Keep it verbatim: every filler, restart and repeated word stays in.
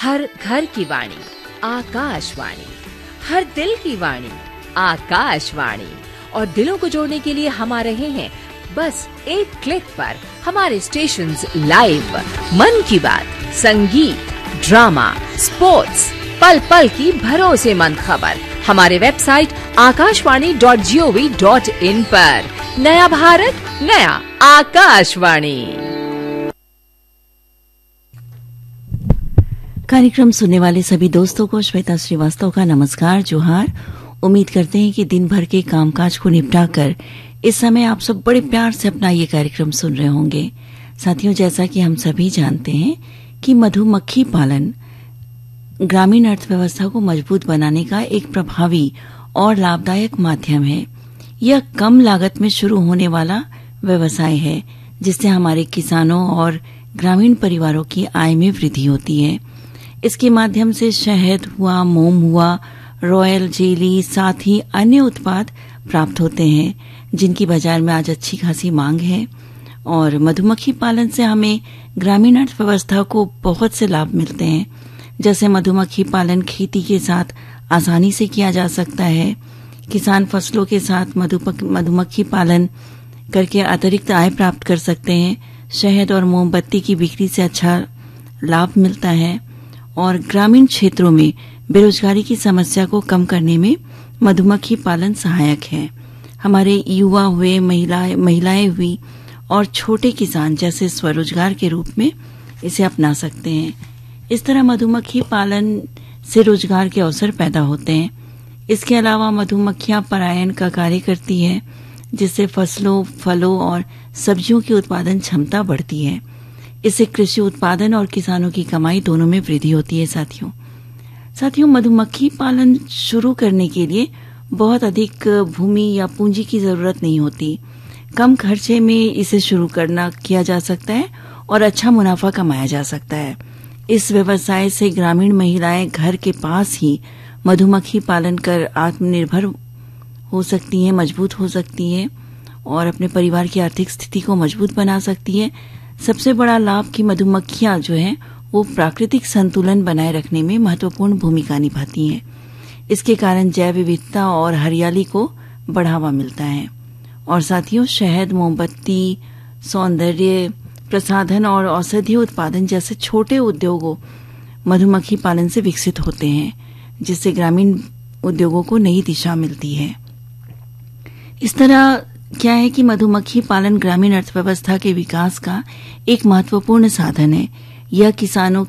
हर घर की वाणी आकाशवाणी, हर दिल की वाणी आकाशवाणी। और दिलों को जोड़ने के लिए हम आ रहे हैं बस एक क्लिक पर। हमारे स्टेशंस लाइव, मन की बात, संगीत, ड्रामा, स्पोर्ट्स, पल पल की भरोसेमंद खबर हमारे website Akashvani dot G O V dot in पर। नया भारत, नया आकाशवाणी। कार्यक्रम सुनने वाले सभी दोस्तों को श्वेता श्रीवास्तव का नमस्कार, जोहार। उम्मीद करते हैं कि दिन भर के कामकाज को निपटाकर इस समय आप सब बड़े प्यार से अपना ये कार्यक्रम सुन रहे होंगे। साथियों, जैसा कि हम सभी जानते हैं कि मधुमक्खी पालन ग्रामीण अर्थव्यवस्था को मजबूत बनाने का एक प्रभावी और लाभदायक माध्यम है। यह कम लागत में शुरू होने वाला व्यवसाय है, जिससे हमारे किसानों और ग्रामीण परिवारों की आय में वृद्धि होती है। इसके माध्यम से शहद हुआ, मोम हुआ, रॉयल जेली, साथ ही अन्य उत्पाद प्राप्त होते हैं, जिनकी बाजार में आज अच्छी खासी मांग है। और मधुमक्खी पालन से हमें ग्रामीण अर्थव्यवस्था को बहुत से लाभ मिलते हैं। जैसे मधुमक्खी पालन खेती के साथ आसानी से किया जा सकता है। किसान फसलों के साथ मधुमक्खी पालन करके अतिरिक्त आय प्राप्त कर सकते हैं। शहद और मोमबत्ती की बिक्री से अच्छा लाभ मिलता है। और ग्रामीण क्षेत्रों में बेरोजगारी की समस्या को कम करने में मधुमक्खी पालन सहायक है। हमारे युवा हुए, महिलाएं महिलाएं हुई और छोटे किसान जैसे स्वरोजगार के रूप में इसे अपना सकते हैं। इस तरह मधुमक्खी पालन से रोजगार के अवसर पैदा होते हैं। इसके अलावा मधुमक्खियां परायन का कार्य करती है, जिससे फसलों, फलों और सब्जियों की उत्पादन क्षमता बढ़ती है। इससे कृषि उत्पादन और किसानों की कमाई दोनों में वृद्धि होती है। साथियों साथियों मधुमक्खी पालन शुरू करने के लिए बहुत अधिक भूमि या पूंजी की जरूरत नहीं होती। कम खर्चे में इसे शुरू करना किया जा सकता है और अच्छा मुनाफा कमाया जा सकता है। इस व्यवसाय से ग्रामीण महिलाएं घर के पास ही मधुमक्खी पालन कर आत्मनिर्भर हो सकती हैं, मजबूत हो सकती हैं और अपने परिवार की आर्थिक स्थिति को मजबूत बना सकती है। सबसे बड़ा लाभ कि मधुमक्खियां जो हैं वो प्राकृतिक संतुलन बनाए रखने में महत्वपूर्ण भूमिका निभाती हैं। इसके कारण जैव विविधता और हरियाली को बढ़ावा मिलता है। और साथियों, शहद, मोमबत्ती, सौंदर्य प्रसाधन और औषधीय उत्पादन जैसे छोटे उद्योगों मधुमक्खी पालन से विकसित होते हैं, जिससे ग्रामीण उद्योगों को नई दिशा मिलती है। इस तरह क्या है कि मधुमक्खी पालन ग्रामीण अर्थव्यवस्था के विकास का एक महत्वपूर्ण साधन है। यह किसानों